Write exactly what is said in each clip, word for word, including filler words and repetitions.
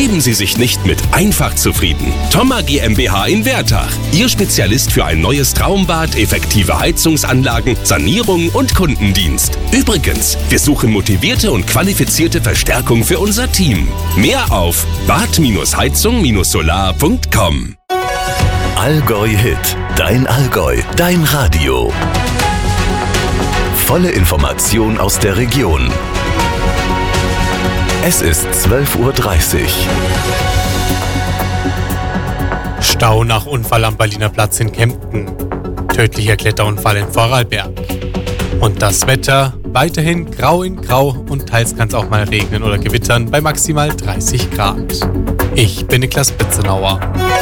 Geben Sie sich nicht mit einfach zufrieden. Thoma GmbH in Wertach. Ihr Spezialist für ein neues Traumbad, effektive Heizungsanlagen, Sanierung und Kundendienst. Übrigens, wir suchen motivierte und qualifizierte Verstärkung für unser Team. Mehr auf bad heizung solar punkt com. Allgäu Hit. Dein Allgäu. Dein Radio. Volle Information aus der Region. Es ist zwölf Uhr dreißig. Stau nach Unfall am Berliner Platz in Kempten. Tödlicher Kletterunfall in Vorarlberg. Und das Wetter weiterhin grau in grau und teils kann es auch mal regnen oder gewittern bei maximal dreißig Grad. Ich bin Niklas Bitzenauer.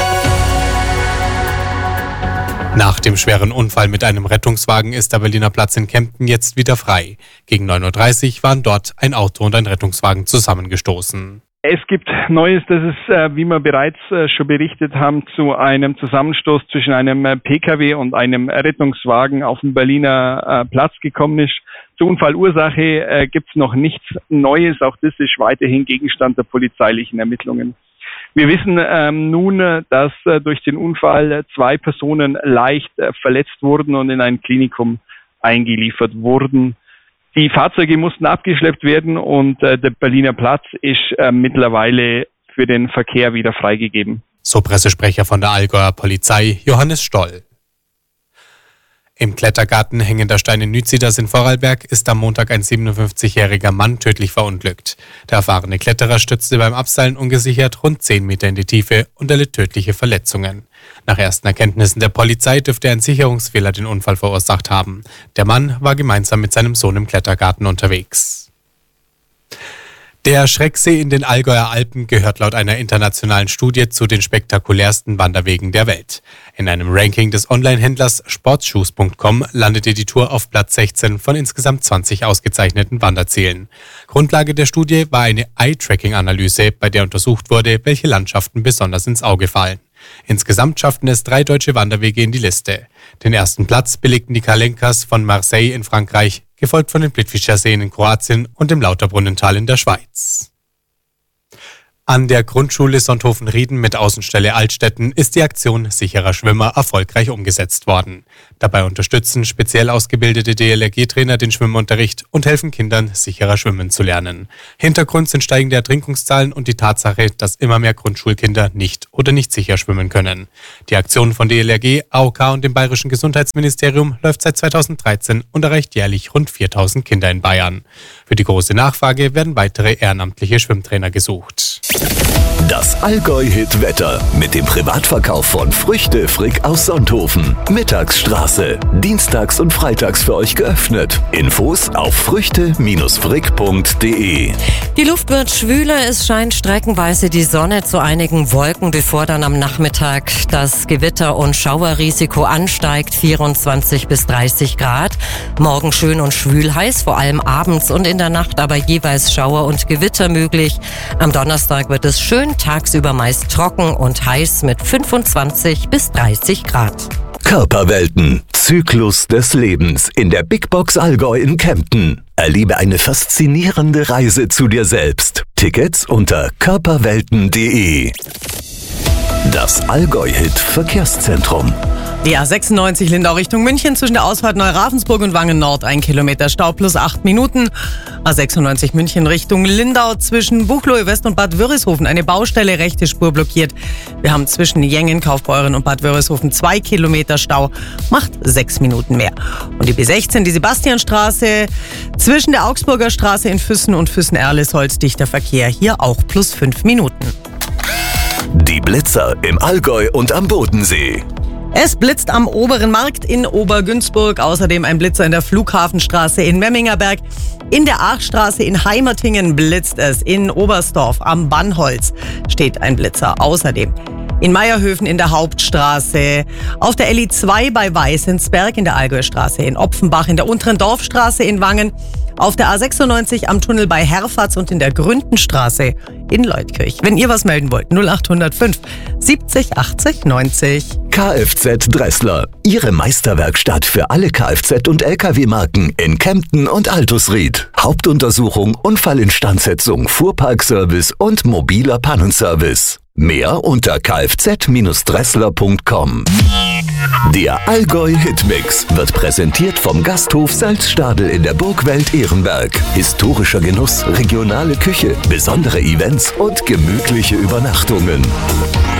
Nach dem schweren Unfall mit einem Rettungswagen ist der Berliner Platz in Kempten jetzt wieder frei. Gegen neun Uhr dreißig waren dort ein Auto und ein Rettungswagen zusammengestoßen. Es gibt Neues, dass es, äh, wie wir bereits äh, schon berichtet haben, zu einem Zusammenstoß zwischen einem äh, P K W und einem Rettungswagen auf dem Berliner äh, Platz gekommen ist. Zur Unfallursache äh, gibt es noch nichts Neues. Auch das ist weiterhin Gegenstand der polizeilichen Ermittlungen. Wir wissen ähm, nun, dass äh, durch den Unfall äh, zwei Personen leicht äh, verletzt wurden und in ein Klinikum eingeliefert wurden. Die Fahrzeuge mussten abgeschleppt werden und äh, der Berliner Platz ist äh, mittlerweile für den Verkehr wieder freigegeben. So Pressesprecher von der Allgäuer Polizei Johannes Stoll. Im Klettergarten Hängender Stein in Nütziders in Vorarlberg ist am Montag ein siebenundfünfzigjähriger Mann tödlich verunglückt. Der erfahrene Kletterer stürzte beim Abseilen ungesichert rund zehn Meter in die Tiefe und erlitt tödliche Verletzungen. Nach ersten Erkenntnissen der Polizei dürfte ein Sicherungsfehler den Unfall verursacht haben. Der Mann war gemeinsam mit seinem Sohn im Klettergarten unterwegs. Der Schrecksee in den Allgäuer Alpen gehört laut einer internationalen Studie zu den spektakulärsten Wanderwegen der Welt. In einem Ranking des Online-Händlers sportshoes punkt com landete die Tour auf Platz sechzehn von insgesamt zwanzig ausgezeichneten Wanderzielen. Grundlage der Studie war eine Eye-Tracking-Analyse, bei der untersucht wurde, welche Landschaften besonders ins Auge fallen. Insgesamt schafften es drei deutsche Wanderwege in die Liste. Den ersten Platz belegten die Kalenkas von Marseille in Frankreich, gefolgt von den Plitvicer Seen in Kroatien und dem Lauterbrunnental in der Schweiz. An der Grundschule Sonthofen-Rieden mit Außenstelle Altstetten ist die Aktion Sicherer Schwimmer erfolgreich umgesetzt worden. Dabei unterstützen speziell ausgebildete D L R G-Trainer den Schwimmunterricht und helfen Kindern, sicherer schwimmen zu lernen. Hintergrund sind steigende Ertrinkungszahlen und die Tatsache, dass immer mehr Grundschulkinder nicht oder nicht sicher schwimmen können. Die Aktion von D L R G, A O K und dem Bayerischen Gesundheitsministerium läuft seit zweitausenddreizehn und erreicht jährlich rund viertausend Kinder in Bayern. Für die große Nachfrage werden weitere ehrenamtliche Schwimmtrainer gesucht. Das Allgäu-Hit-Wetter mit dem Privatverkauf von Früchte Frick aus Sonthofen. Mittagsstraße. Dienstags und freitags für euch geöffnet. Infos auf früchte frick punkt de. Die Luft wird schwüler, es scheint streckenweise die Sonne zu einigen Wolken, bevor dann am Nachmittag das Gewitter- und Schauerrisiko ansteigt, vierundzwanzig bis dreißig Grad. Morgen schön und schwül heiß, vor allem abends und in der Nacht aber jeweils Schauer und Gewitter möglich. Am Donnerstag wird es schön, tagsüber meist trocken und heiß mit fünfundzwanzig bis dreißig Grad. Körperwelten. Zyklus des Lebens in der Big Box Allgäu in Kempten. Erlebe eine faszinierende Reise zu dir selbst. Tickets unter körperwelten punkt de. Das Allgäu-Hit Verkehrszentrum. Die A sechsundneunzig Lindau Richtung München zwischen der Ausfahrt Neuravensburg und Wangen Nord ein Kilometer Stau plus acht Minuten. A sechsundneunzig München Richtung Lindau zwischen Buchloe West und Bad Wörishofen eine Baustelle, rechte Spur blockiert. Wir haben zwischen Jengen, Kaufbeuren und Bad Wörishofen zwei Kilometer Stau, macht sechs Minuten mehr. Und die B sechzehn, die Sebastianstraße zwischen der Augsburger Straße in Füssen und Füssen-Erlisholz dichter Verkehr, hier auch plus fünf Minuten. Die Blitzer im Allgäu und am Bodensee. Es blitzt am Oberen Markt in Obergünzburg, außerdem ein Blitzer in der Flughafenstraße in Memmingerberg. In der Aachstraße in Heimertingen blitzt es, in Oberstdorf am Bannholz steht ein Blitzer. Außerdem in Meierhöfen in der Hauptstraße, auf der L I zwei bei Weißensberg in der Allgäustraße, in Opfenbach in der Unteren Dorfstraße in Wangen, auf der A sechsundneunzig am Tunnel bei Herfatz und in der Gründenstraße in Leutkirch. Wenn ihr was melden wollt, null acht null fünf siebzig achtzig neunzig. Kfz Dressler, Ihre Meisterwerkstatt für alle Kfz- und L K W-Marken in Kempten und Altusried. Hauptuntersuchung, Unfallinstandsetzung, Fuhrparkservice und mobiler Pannenservice. Mehr unter kfz Dressler punkt com. Der Allgäu Hitmix wird präsentiert vom Gasthof Salzstadel in der Burgwelt Ehrenberg. Historischer Genuss, regionale Küche, besondere Events und gemütliche Übernachtungen.